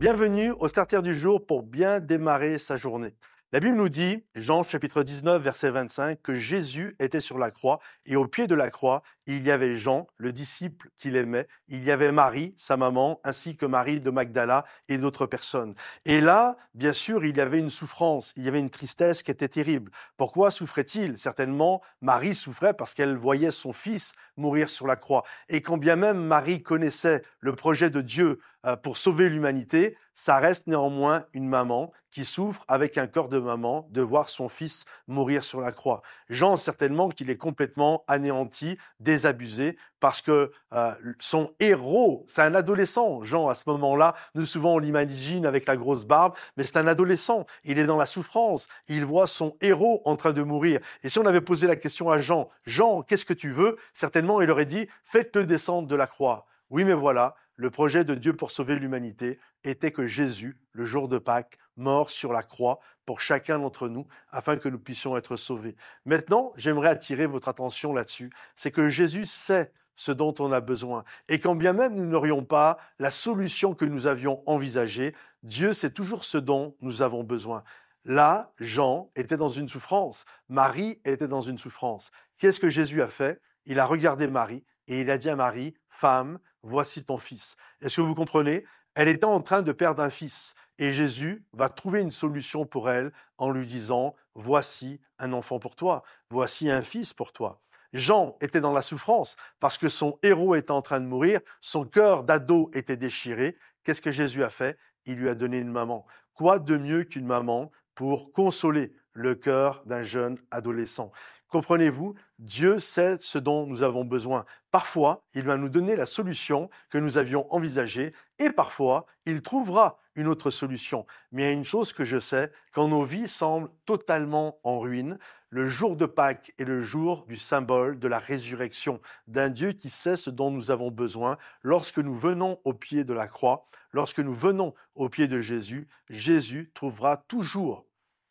Bienvenue au Starter du jour pour bien démarrer sa journée. La Bible nous dit, Jean chapitre 19, verset 25, que Jésus était sur la croix et au pied de la croix, il y avait Jean, le disciple qu'il aimait, il y avait Marie, sa maman, ainsi que Marie de Magdala et d'autres personnes. Et là, bien sûr, il y avait une souffrance, il y avait une tristesse qui était terrible. Pourquoi souffrait-il? Certainement, Marie souffrait parce qu'elle voyait son fils mourir sur la croix. Et quand bien même Marie connaissait le projet de Dieu pour sauver l'humanité, ça reste néanmoins une maman qui souffre avec un cœur de maman de voir son fils mourir sur la croix. Jean, certainement qu'il est complètement anéanti, désabusé, parce que son héros, c'est un adolescent. Jean, à ce moment-là, nous souvent on l'imagine avec la grosse barbe, mais c'est un adolescent. Il est dans la souffrance. Il voit son héros en train de mourir. Et si on avait posé la question à Jean, « Jean, qu'est-ce que tu veux ?» Certainement, il aurait dit « Faites-le descendre de la croix. » Oui, mais voilà, le projet de Dieu pour sauver l'humanité était que Jésus, le jour de Pâques, mort sur la croix pour chacun d'entre nous, afin que nous puissions être sauvés. Maintenant, j'aimerais attirer votre attention là-dessus. C'est que Jésus sait ce dont on a besoin. Et quand bien même nous n'aurions pas la solution que nous avions envisagée, Dieu sait toujours ce dont nous avons besoin. Là, Jean était dans une souffrance. Marie était dans une souffrance. Qu'est-ce que Jésus a fait? Il a regardé Marie et il a dit à Marie, « Femme, voici ton fils. » Est-ce que vous comprenez? Elle était en train de perdre un fils et Jésus va trouver une solution pour elle en lui disant « Voici un enfant pour toi, voici un fils pour toi. » Jean était dans la souffrance parce que son héros était en train de mourir, son cœur d'ado était déchiré. Qu'est-ce que Jésus a fait? Il lui a donné une maman. Quoi de mieux qu'une maman pour consoler le cœur d'un jeune adolescent? Comprenez-vous, Dieu sait ce dont nous avons besoin. Parfois, il va nous donner la solution que nous avions envisagée et parfois, il trouvera une autre solution. Mais il y a une chose que je sais, quand nos vies semblent totalement en ruine, le jour de Pâques est le jour du symbole de la résurrection, d'un Dieu qui sait ce dont nous avons besoin. Lorsque nous venons au pied de la croix, lorsque nous venons au pied de Jésus, Jésus trouvera toujours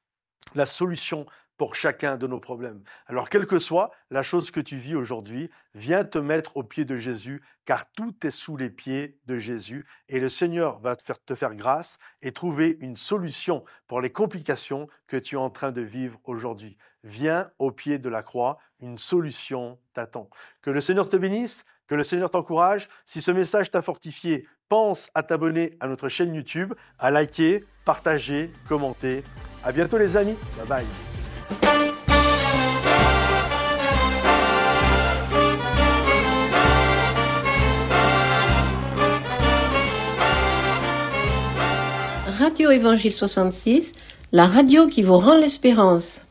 la solution pour chacun de nos problèmes. Alors, quelle que soit la chose que tu vis aujourd'hui, viens te mettre aux pieds de Jésus, car tout est sous les pieds de Jésus et le Seigneur va te faire grâce et trouver une solution pour les complications que tu es en train de vivre aujourd'hui. Viens au pied de la croix, une solution t'attend. Que le Seigneur te bénisse, que le Seigneur t'encourage. Si ce message t'a fortifié, pense à t'abonner à notre chaîne YouTube, à liker, partager, commenter. À bientôt les amis, bye bye. Radio Évangile 66, la radio qui vous rend l'espérance.